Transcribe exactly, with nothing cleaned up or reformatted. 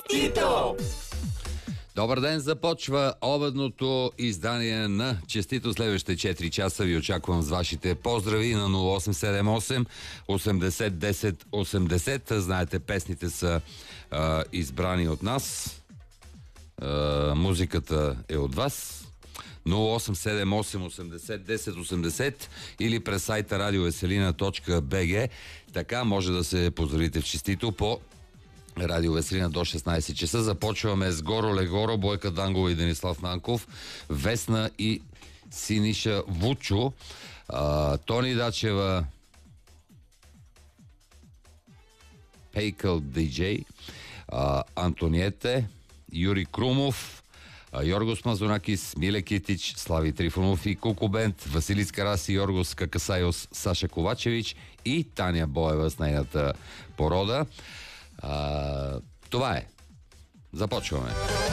Честито! Добър ден, започва обедното издание на Честито. Следващите четири часа ви очаквам с вашите поздрави на нула осем седем осем осемдесет десет осемдесет. Знаете, песните са а, избрани от нас. А, музиката е от вас. нула осем седем осем осемдесет десет осемдесет или през сайта радиовеселина точка би джи. Така може да се поздравите в Честито по Радио Веселина до шестнайсет часа. Започваме с Горо Легоро, Бойка Дангова и Денислав Нанков, Весна и Синиша Вучо, а, Тони Дачева, Пейкъл Диджей, а, Антониете, Юри Крумов, а, Йоргос Мазонакис, Миле Китич, Слави Трифонов и Куко Бенд, Василис Караси, Йоргос Какасайос, Саша Ковачевич и Таня Боева с нейната порода. А, това е. Започваме.